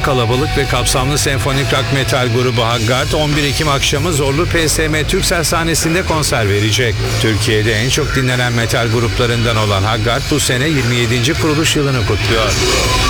kalabalık ve kapsamlı senfonik rock metal grubu Haggard 11 Ekim akşamı Zorlu PSM Türksel sahnesinde konser verecek. Türkiye'de en çok dinlenen metal gruplarından olan Haggard bu sene 27. kuruluş yılını kutluyor.